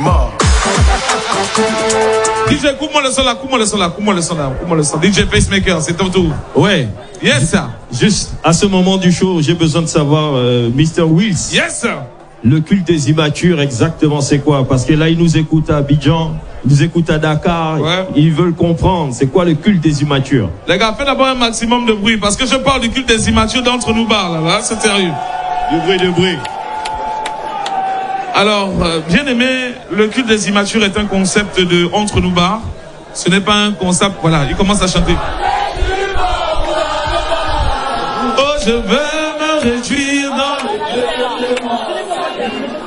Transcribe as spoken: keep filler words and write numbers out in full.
mort. D J, coupe-moi le son là, coupe-moi le son là, coupe-moi le son là, coupe-moi le son. D J Pacemaker, c'est ton tour. Ouais. Yes, sir. Juste à ce moment du show, j'ai besoin de savoir, euh, mister Wills. Yes, sir. Le culte des immatures, exactement c'est quoi? Parce que là, ils nous écoutent à Abidjan, ils nous écoutent à Dakar, ouais. Ils veulent comprendre c'est quoi le culte des immatures. Les gars, faites d'abord un maximum de bruit, parce que je parle du culte des immatures d'entre nous bars, là, là c'est sérieux. Du bruit, du bruit. Alors, euh, bien aimé, le culte des immatures est un concept de entre nous bars. Ce n'est pas un concept, voilà, il commence à chanter. Oh, je veux me réjouir.